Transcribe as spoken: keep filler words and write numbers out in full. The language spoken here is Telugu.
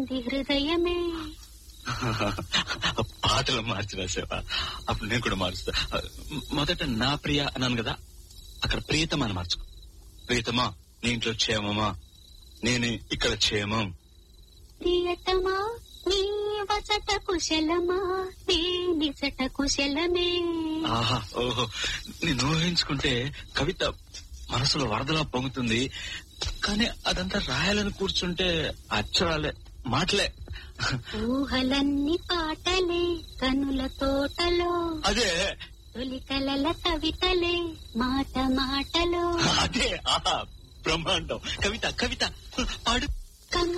అంది హృదయమే. పాటలు మార్చి రాసావా? అప్పుడు నేను కూడా మారుస్తా. మొదట నా ప్రియ అన్నాను కదా, అక్కడ ప్రియతమా అని మార్చుకో. ప్రియతమా నీ ఇంట్లో క్షేమమా, నేనే ఇక్కడ క్షేమం. ప్రియతమా నీ వచట కుశలమా, నీ నిజట కుశలమే. ఆహా, ఓహో, నేను ఊహించుకుంటే కవిత మనసులో వరదలా పొంగుతుంది. కానీ అదంతా రాయాలని కూర్చుంటే అక్షరాలే, మాటలే. ఊహలన్నీ పాటలే కనుల తోటలో, అదే తొలి కలల కవితలే మాట మాటలో. అదే ఆహా బ్రహ్మాండం. కవిత కవిత పాడు.